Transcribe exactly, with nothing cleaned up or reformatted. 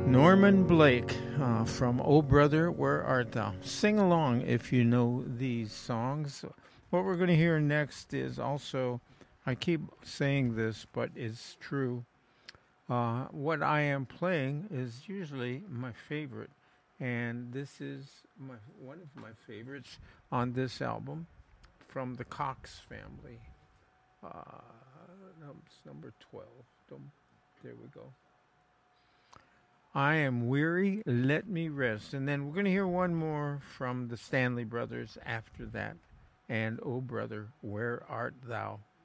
Norman Blake uh, from Oh Brother, Where Art Thou? Sing along if you know these songs. What we're going to hear next is also, I keep saying this, but it's true. Uh, what I am playing is usually my favorite, and this is my one of my favorites on this album from the Cox family. Uh, number twelve. There we go. I am weary, let me rest. And then we're going to hear one more from the Stanley Brothers after that. And, oh, brother, where art thou?